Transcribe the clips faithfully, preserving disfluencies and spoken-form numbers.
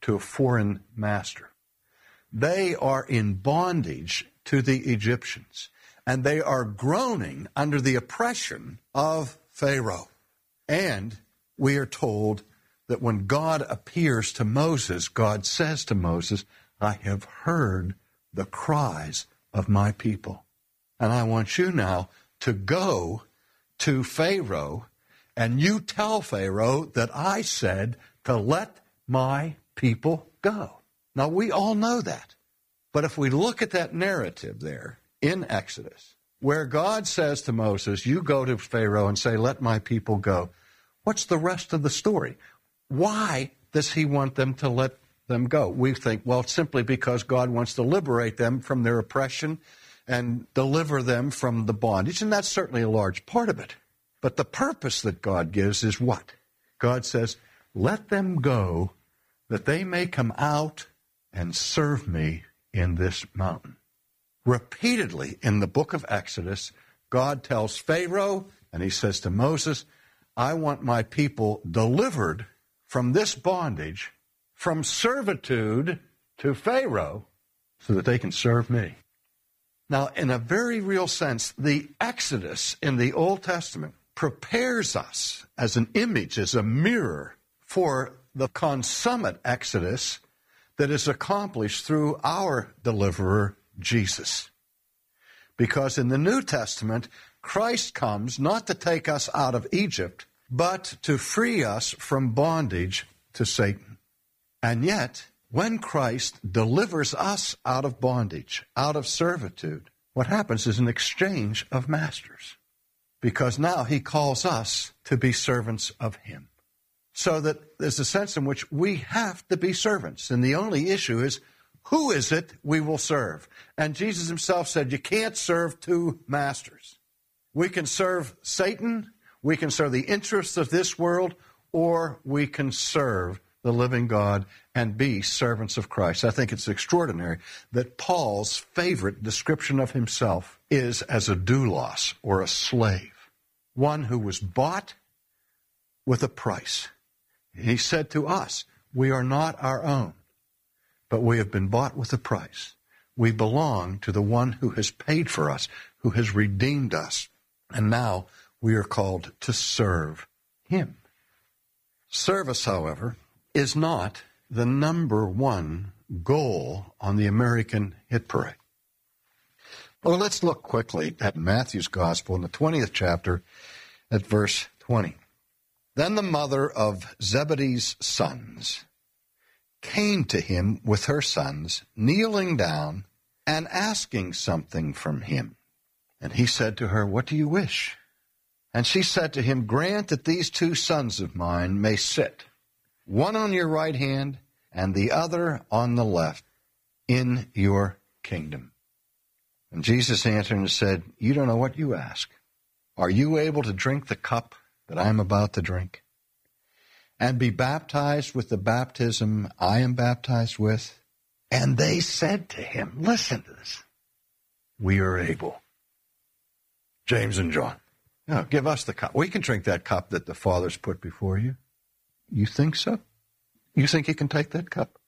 to a foreign master. They are in bondage to the Egyptians, and they are groaning under the oppression of Pharaoh. And we are told that when God appears to Moses, God says to Moses, I have heard the cries of my people. And I want you now to go to Pharaoh, and you tell Pharaoh that I said to let my people go. Now, we all know that. But if we look at that narrative there in Exodus, where God says to Moses, you go to Pharaoh and say, let my people go, what's the rest of the story? Why does he want them to let them go? We think, well, simply because God wants to liberate them from their oppression and deliver them from the bondage, and that's certainly a large part of it. But the purpose that God gives is what? God says, let them go that they may come out and serve me in this mountain. Repeatedly in the book of Exodus, God tells Pharaoh, and he says to Moses, I want my people delivered from this bondage, from servitude to Pharaoh, so that they can serve me. Now, in a very real sense, the Exodus in the Old Testament prepares us as an image, as a mirror for the consummate Exodus that is accomplished through our deliverer, Jesus. Because in the New Testament, Christ comes not to take us out of Egypt, but to free us from bondage to Satan. And yet, when Christ delivers us out of bondage, out of servitude, what happens is an exchange of masters. Because now he calls us to be servants of him. So that there's a sense in which we have to be servants. And the only issue is, who is it we will serve? And Jesus himself said, you can't serve two masters. We can serve Satan, we can serve the interests of this world, or we can serve the living God and be servants of Christ. I think it's extraordinary that Paul's favorite description of himself is as a doulos, or a slave, one who was bought with a price. He said to us, we are not our own, but we have been bought with a price. We belong to the one who has paid for us, who has redeemed us, and now we are called to serve him. Service, however, is not the number one goal on the American hit parade. Well, let's look quickly at Matthew's Gospel in the twentieth chapter at verse twenty. Then the mother of Zebedee's sons came to him with her sons, kneeling down and asking something from him. And he said to her, what do you wish? And she said to him, grant that these two sons of mine may sit, one on your right hand and the other on the left, in your kingdom. And Jesus answered and said, you don't know what you ask. Are you able to drink the cup that I am about to drink, and be baptized with the baptism I am baptized with? And they said to him, listen to this, we are able. James and John, no, give us the cup. We can drink that cup that the Father's put before you. You think so? You think you can take that cup?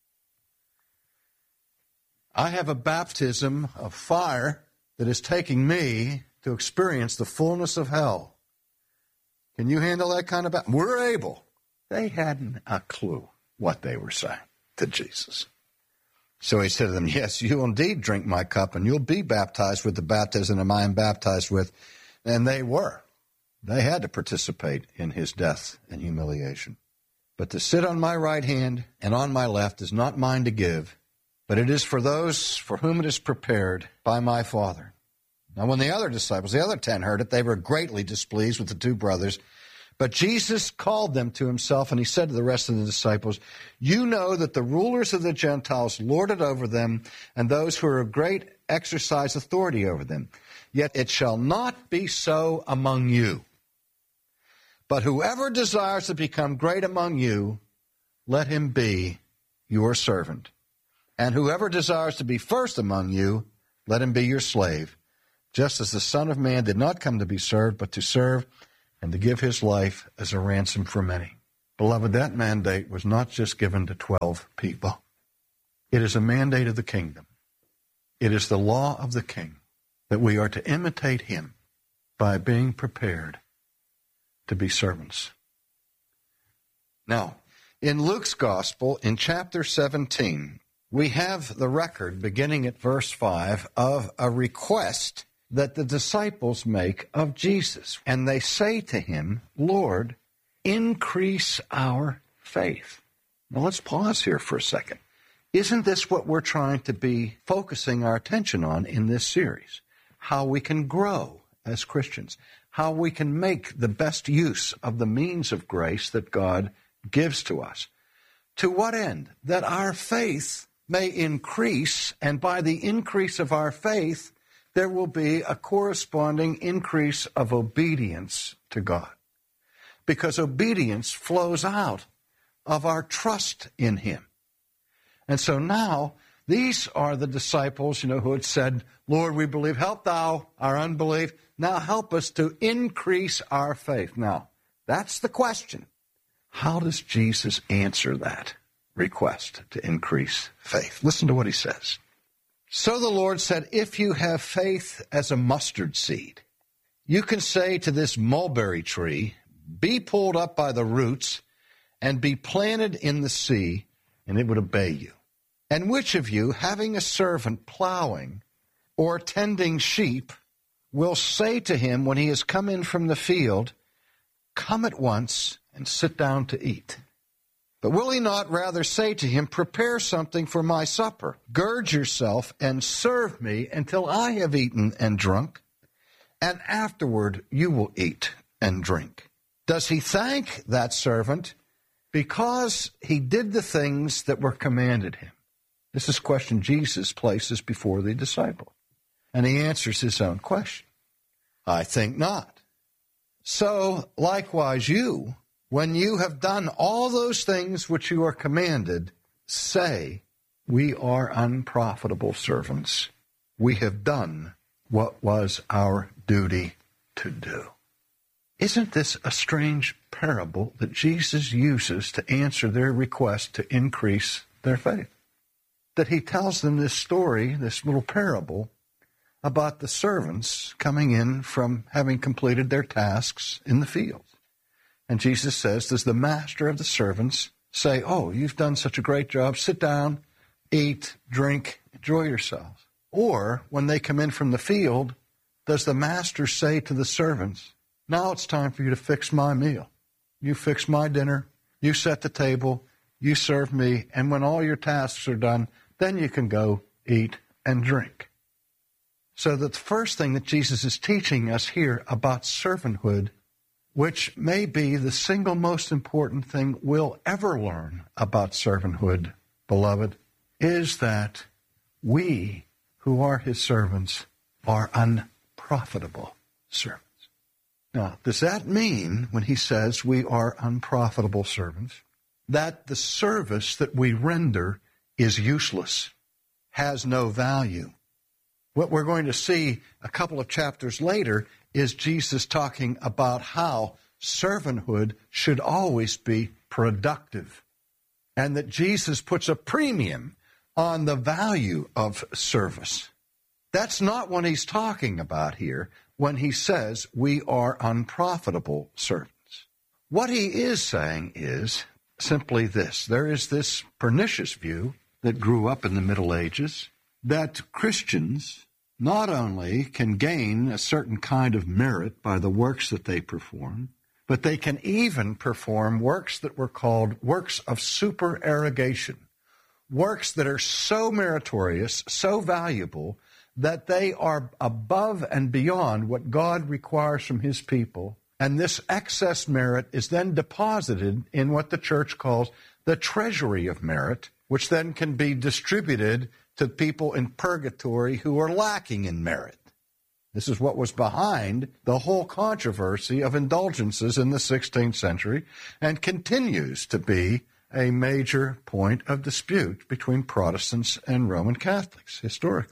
I have a baptism of fire that is taking me to experience the fullness of hell. Can you handle that kind of baptism? We're able. They hadn't a clue what they were saying to Jesus. So he said to them, yes, you'll indeed drink my cup, and you'll be baptized with the baptism I am baptized with. And they were. They had to participate in his death and humiliation. But to sit on my right hand and on my left is not mine to give, but it is for those for whom it is prepared by my Father. Now when the other disciples, the other ten, heard it, they were greatly displeased with the two brothers. But Jesus called them to himself, and he said to the rest of the disciples, you know that the rulers of the Gentiles lord it over them, and those who are of great exercise authority over them. Yet it shall not be so among you. But whoever desires to become great among you, let him be your servant. And whoever desires to be first among you, let him be your slave. Just as the Son of Man did not come to be served, but to serve, and to give his life as a ransom for many. Beloved, that mandate was not just given to twelve people. It is a mandate of the kingdom. It is the law of the king that we are to imitate him by being prepared to be servants. Now, in Luke's gospel, in chapter seventeen, we have the record, beginning at verse five, of a request that the disciples make of Jesus. And they say to him, Lord, increase our faith. Now let's pause here for a second. Isn't this what we're trying to be focusing our attention on in this series? How we can grow as Christians, how we can make the best use of the means of grace that God gives to us. To what end? That our faith may increase, and by the increase of our faith, there will be a corresponding increase of obedience to God. Because obedience flows out of our trust in him. And so now, these are the disciples, you know, who had said, Lord, we believe, help thou our unbelief. Now help us to increase our faith. Now, that's the question. How does Jesus answer that request to increase faith? Listen to what he says. So the Lord said, if you have faith as a mustard seed, you can say to this mulberry tree, be pulled up by the roots and be planted in the sea, and it would obey you. And which of you, having a servant plowing or tending sheep, will say to him when he has come in from the field, come at once and sit down to eat? But will he not rather say to him, prepare something for my supper, gird yourself and serve me until I have eaten and drunk, and afterward you will eat and drink? Does he thank that servant because he did the things that were commanded him? This is a question Jesus places before the disciple. And he answers his own question. I think not. So, likewise you, when you have done all those things which you are commanded, say, we are unprofitable servants. We have done what was our duty to do. Isn't this a strange parable that Jesus uses to answer their request to increase their faith? That he tells them this story, this little parable, about the servants coming in from having completed their tasks in the field. And Jesus says, does the master of the servants say, oh, you've done such a great job, sit down, eat, drink, enjoy yourselves? Or when they come in from the field, does the master say to the servants, now it's time for you to fix my meal. You fix my dinner, you set the table, you serve me, and when all your tasks are done, then you can go eat and drink. So that the first thing that Jesus is teaching us here about servanthood, which may be the single most important thing we'll ever learn about servanthood, beloved, is that we who are his servants are unprofitable servants. Now, does that mean, when he says we are unprofitable servants, that the service that we render is useless, has no value? What we're going to see a couple of chapters later is Jesus talking about how servanthood should always be productive, and that Jesus puts a premium on the value of service. That's not what he's talking about here when he says we are unprofitable servants. What he is saying is simply this. There is this pernicious view that grew up in the Middle Ages that Christians not only can gain a certain kind of merit by the works that they perform, but they can even perform works that were called works of supererogation, works that are so meritorious, so valuable, that they are above and beyond what God requires from his people. And this excess merit is then deposited in what the church calls the treasury of merit, which then can be distributed to people in purgatory who are lacking in merit. This is what was behind the whole controversy of indulgences in the sixteenth century and continues to be a major point of dispute between Protestants and Roman Catholics historically.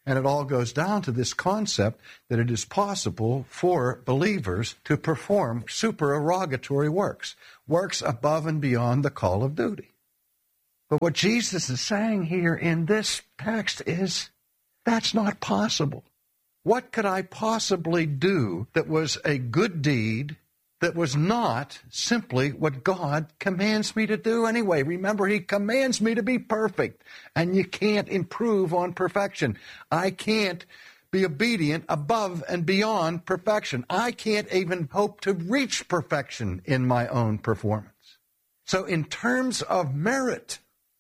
And it all goes down to this concept that it is possible for believers to perform supererogatory works, works above and beyond the call of duty. But what Jesus is saying here in this text is that's not possible. What could I possibly do that was a good deed that was not simply what God commands me to do anyway? Remember, he commands me to be perfect, and you can't improve on perfection. I can't be obedient above and beyond perfection. I can't even hope to reach perfection in my own performance. So in terms of merit,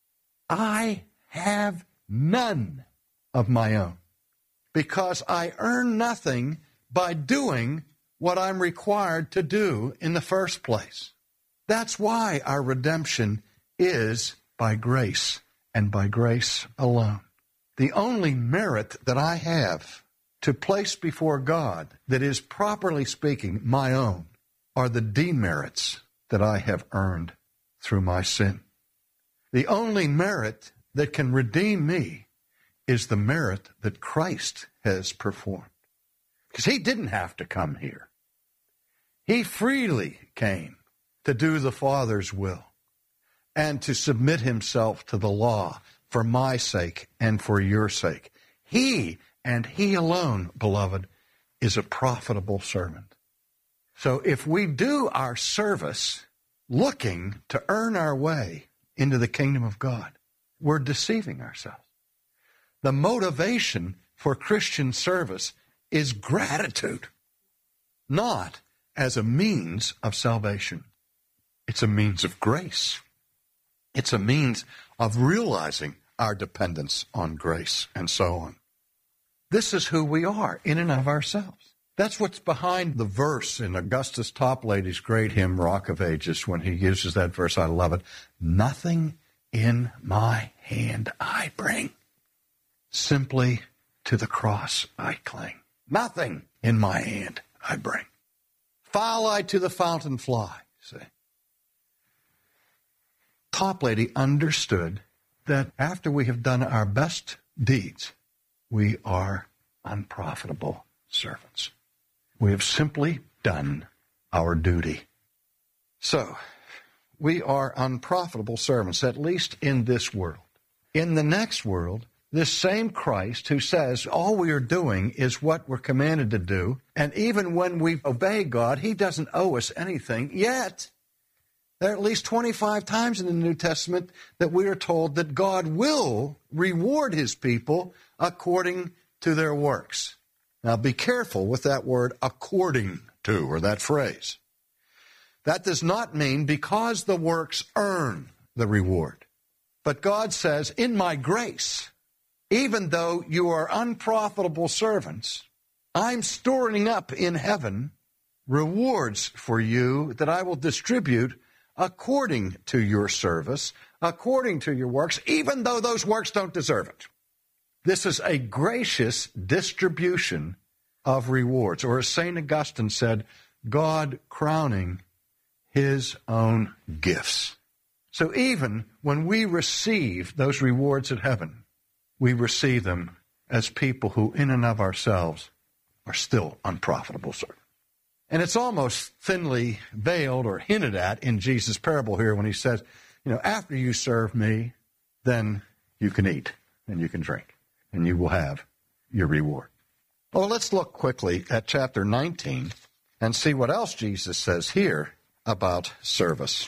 I have none of my own, because I earn nothing by doing what I'm required to do in the first place. That's why our redemption is by grace and by grace alone. The only merit that I have to place before God that is, properly speaking, my own are the demerits that I have earned through my sin. The only merit that can redeem me is the merit that Christ has performed. Because he didn't have to come here. He freely came to do the Father's will and to submit himself to the law for my sake and for your sake. He, and he alone, beloved, is a profitable servant. So if we do our service looking to earn our way into the kingdom of God, we're deceiving ourselves. The motivation for Christian service is gratitude, not as a means of salvation. It's a means of grace. It's a means of realizing our dependence on grace and so on. This is who we are in and of ourselves. That's what's behind the verse in Augustus Toplady's great hymn, Rock of Ages, when he uses that verse. I love it. Nothing in my hand I bring, simply to the cross I cling. Nothing in my hand I bring. Foul I to the fountain fly, see. Toplady understood that after we have done our best deeds, we are unprofitable servants. We have simply done our duty. So, we are unprofitable servants, at least in this world. In the next world, this same Christ who says all we are doing is what we're commanded to do, and even when we obey God, he doesn't owe us anything, yet there are at least twenty-five times in the New Testament that we are told that God will reward his people according to their works. Now be careful with that word according to, or that phrase. That does not mean because the works earn the reward. But God says, in my grace, even though you are unprofitable servants, I'm storing up in heaven rewards for you that I will distribute according to your service, according to your works, even though those works don't deserve it. This is a gracious distribution of rewards, or as Saint Augustine said, God crowning his own gifts. So even when we receive those rewards at heaven, we receive them as people who in and of ourselves are still unprofitable servants. And it's almost thinly veiled or hinted at in Jesus' parable here when he says, you know, after you serve me, then you can eat and you can drink and you will have your reward. Well, let's look quickly at chapter nineteen and see what else Jesus says here about service.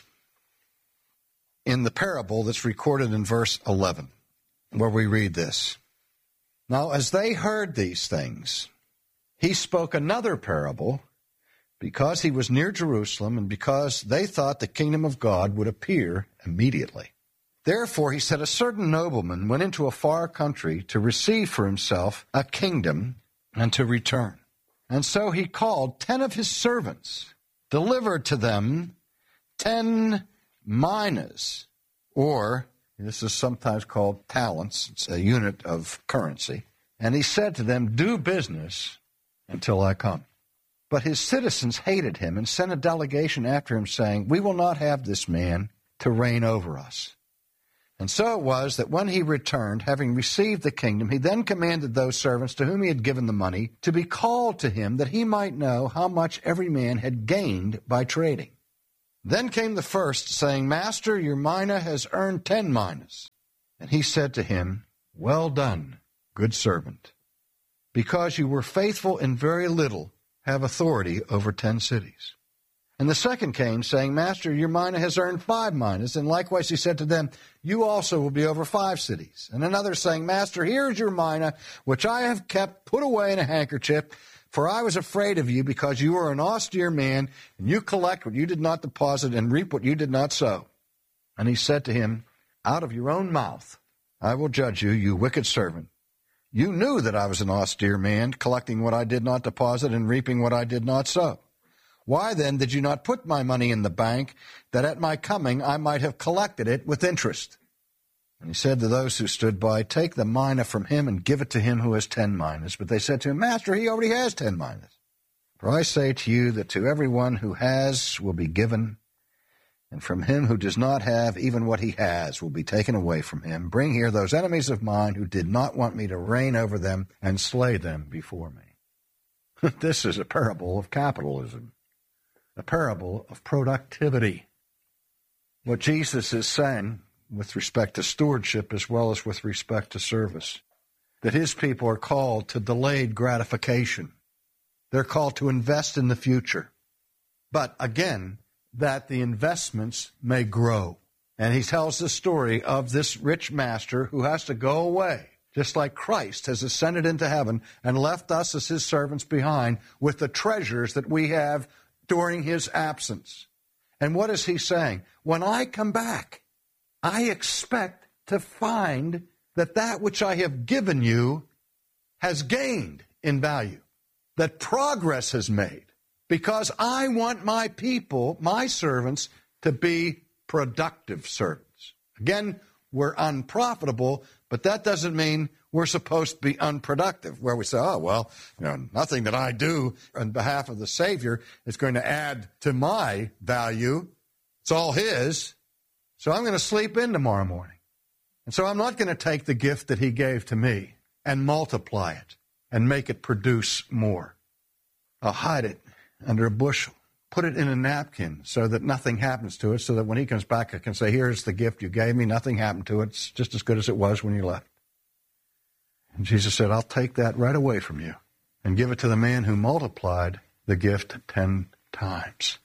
In the parable that's recorded in verse eleven, where we read this. Now, as they heard these things, he spoke another parable, because he was near Jerusalem and because they thought the kingdom of God would appear immediately. Therefore, he said, a certain nobleman went into a far country to receive for himself a kingdom and to return. And so he called ten of his servants, delivered to them ten minas, or this is sometimes called talents. It's a unit of currency. And he said to them, do business until I come. But his citizens hated him and sent a delegation after him, saying, we will not have this man to reign over us. And so it was that when he returned, having received the kingdom, he then commanded those servants to whom he had given the money to be called to him, that he might know how much every man had gained by trading. Then came the first, saying, Master, your mina has earned ten minas. And he said to him, Well done, good servant. Because you were faithful in very little, have authority over ten cities. And the second came, saying, Master, your mina has earned five minas. And likewise he said to them, You also will be over five cities. And another saying, Master, here is your mina, which I have kept put away in a handkerchief, for I was afraid of you, because you are an austere man, and you collect what you did not deposit, and reap what you did not sow. And he said to him, Out of your own mouth I will judge you, you wicked servant. You knew that I was an austere man, collecting what I did not deposit, and reaping what I did not sow. Why then did you not put my money in the bank, that at my coming I might have collected it with interest? And he said to those who stood by, Take the mina from him and give it to him who has ten minas. But they said to him, Master, he already has ten minas. For I say to you that to everyone who has will be given, and from him who does not have, even what he has will be taken away from him. Bring here those enemies of mine who did not want me to reign over them, and slay them before me. This is a parable of capitalism. A parable of productivity. What Jesus is saying with respect to stewardship as well as with respect to service, that his people are called to delayed gratification. They're called to invest in the future. But again, that the investments may grow. And he tells the story of this rich master who has to go away, just like Christ has ascended into heaven and left us as his servants behind with the treasures that we have during his absence. And what is he saying? When I come back, I expect to find that that which I have given you has gained in value, that progress has made, because I want my people, my servants, to be productive servants. Again, we're unprofitable, but that doesn't mean we're supposed to be unproductive, where we say, oh, well, you know, nothing that I do on behalf of the Savior is going to add to my value. It's all his. So I'm going to sleep in tomorrow morning. And so I'm not going to take the gift that he gave to me and multiply it and make it produce more. I'll hide it under a bushel, put it in a napkin so that nothing happens to it, so that when he comes back I can say, here's the gift you gave me, nothing happened to it, it's just as good as it was when you left. And Jesus said, I'll take that right away from you and give it to the man who multiplied the gift ten times,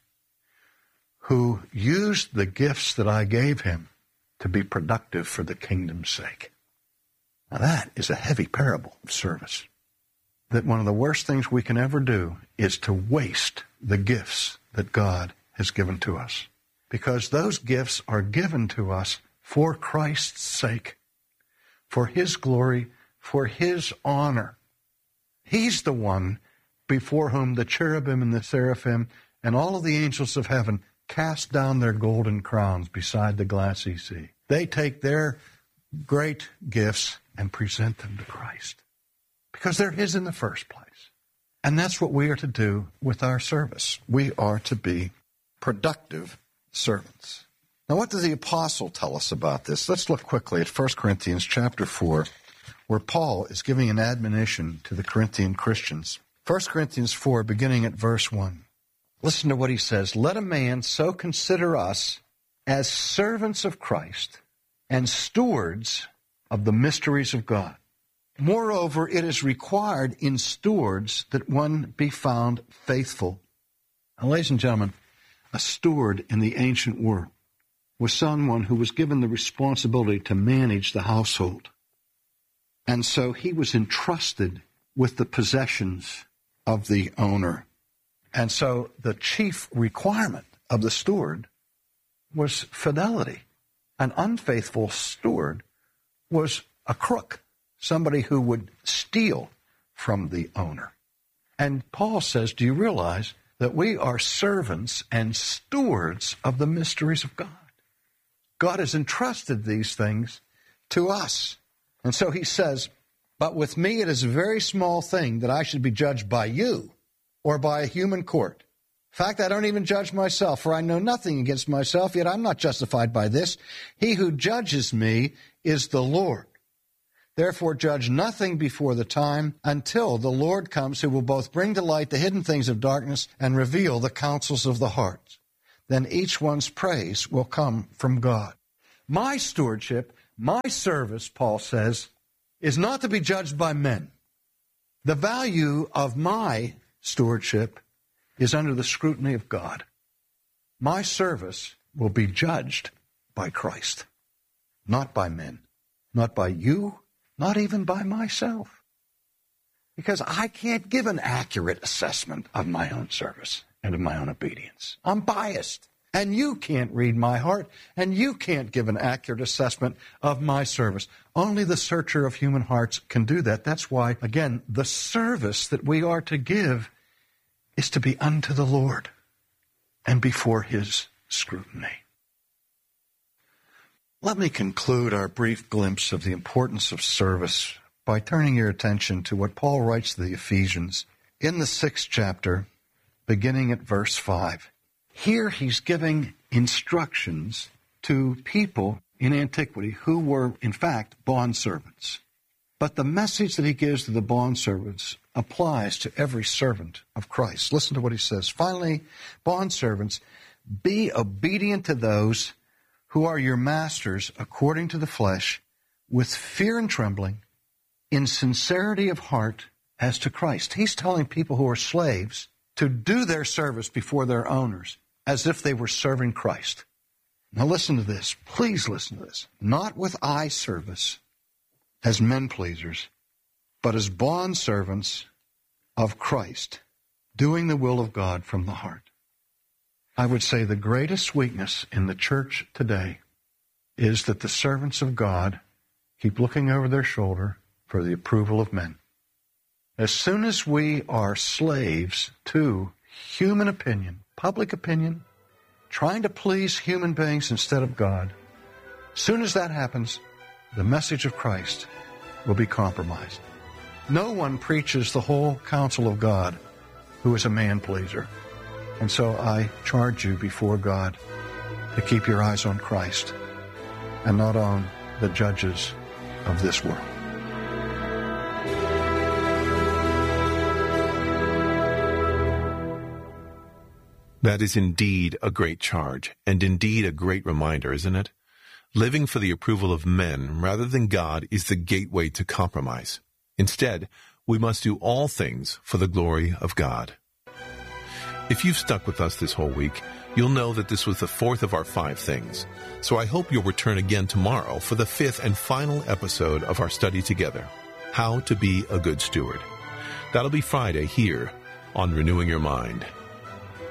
who used the gifts that I gave him to be productive for the kingdom's sake. Now that is a heavy parable of service. That one of the worst things we can ever do is to waste the gifts that God has given to us, because those gifts are given to us for Christ's sake, for his glory, for his honor. He's the one before whom the cherubim and the seraphim and all of the angels of heaven cast down their golden crowns beside the glassy sea. They take their great gifts and present them to Christ, because they're his in the first place. And that's what we are to do with our service. We are to be productive servants. Now, what does the apostle tell us about this? Let's look quickly at First Corinthians chapter four, where Paul is giving an admonition to the Corinthian Christians. First Corinthians four, beginning at verse one. Listen to what he says. Let a man so consider us as servants of Christ and stewards of the mysteries of God. Moreover, it is required in stewards that one be found faithful. Now, ladies and gentlemen, a steward in the ancient world was someone who was given the responsibility to manage the household. And so he was entrusted with the possessions of the owner. And so the chief requirement of the steward was fidelity. An unfaithful steward was a crook, somebody who would steal from the owner. And Paul says, do you realize that we are servants and stewards of the mysteries of God? God has entrusted these things to us. And so he says, but with me it is a very small thing that I should be judged by you or by a human court. In fact, I don't even judge myself, for I know nothing against myself, yet I'm not justified by this. He who judges me is the Lord. Therefore judge nothing before the time until the Lord comes, who will both bring to light the hidden things of darkness and reveal the counsels of the heart. Then each one's praise will come from God. My stewardship, my service, Paul says, is not to be judged by men. The value of my stewardship is under the scrutiny of God. My service will be judged by Christ, not by men, not by you, not even by myself. Because I can't give an accurate assessment of my own service and of my own obedience. I'm biased. And you can't read my heart, and you can't give an accurate assessment of my service. Only the searcher of human hearts can do that. That's why, again, the service that we are to give is to be unto the Lord and before his scrutiny. Let me conclude our brief glimpse of the importance of service by turning your attention to what Paul writes to the Ephesians in the sixth chapter, beginning at verse five. Here he's giving instructions to people in antiquity who were, in fact, bondservants. But the message that he gives to the bondservants applies to every servant of Christ. Listen to what he says. Finally, bondservants, be obedient to those who are your masters according to the flesh, with fear and trembling, in sincerity of heart as to Christ. He's telling people who are slaves to do their service before their owners as if they were serving Christ. Now listen to this. Please listen to this. Not with eye service as men pleasers, but as bondservants of Christ, doing the will of God from the heart. I would say the greatest weakness in the church today is that the servants of God keep looking over their shoulder for the approval of men. As soon as we are slaves to human opinion, public opinion, trying to please human beings instead of God, as soon as that happens, the message of Christ will be compromised. No one preaches the whole counsel of God who is a man-pleaser. And so I charge you before God to keep your eyes on Christ and not on the judges of this world. That is indeed a great charge, and indeed a great reminder, isn't it? Living for the approval of men rather than God is the gateway to compromise. Instead, we must do all things for the glory of God. If you've stuck with us this whole week, you'll know that this was the fourth of our five things. So I hope you'll return again tomorrow for the fifth and final episode of our study together, How to Be a Good Steward. That'll be Friday here on Renewing Your Mind.